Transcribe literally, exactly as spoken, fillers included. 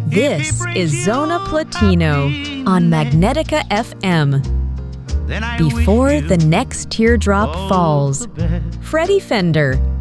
This is Zona Platino on Magnetica F M. Before the next teardrop falls, Freddie Fender.